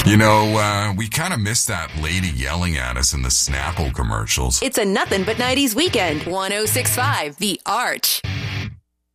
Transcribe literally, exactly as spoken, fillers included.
You know, uh, we kind of miss that lady yelling at us in the Snapple commercials. It's a nothing but nineties weekend. one oh six point five The Arch.